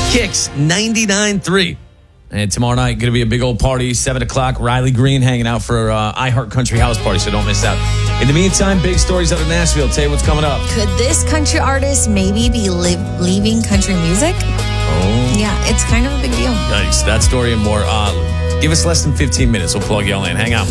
Kicks 99.3. And tomorrow night, going to be a big old party, 7 o'clock. Riley Green hanging out for iHeart Country House Party, so don't miss out. In the meantime, big stories out of Nashville. Tell you what's coming up. Could this country artist maybe be leaving country music? Oh. Yeah, it's kind of a big deal. Nice. That story and more. Give us less than 15 minutes. We'll plug y'all in. Hang out.